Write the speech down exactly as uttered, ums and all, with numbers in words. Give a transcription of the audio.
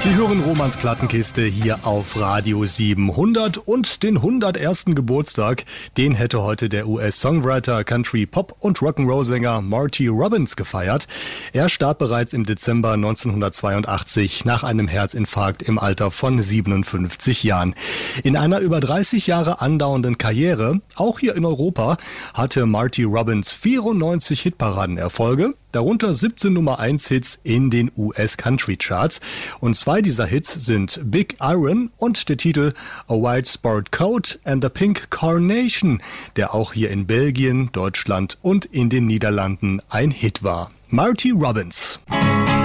Sie hören Romans Plattenkiste hier auf Radio siebenhundert und den hundertersten Geburtstag, den hätte heute der U S-Songwriter, Country, Pop und Rock'n'Roll-Sänger Marty Robbins gefeiert. Er starb bereits im Dezember neunzehnhundertzweiundachtzig nach einem Herzinfarkt im Alter von siebenundfünfzig Jahren. In einer über dreißig Jahre andauernden Karriere, auch hier in Europa, hatte Marty Robbins vierundneunzig Hitparadenerfolge, darunter siebzehn Nummer eins Hits in den U S-Country-Charts. Und zwei dieser Hits sind Big Iron und der Titel A White Sport Coat and the Pink Carnation, der auch hier in Belgien, Deutschland und in den Niederlanden ein Hit war. Marty Robbins.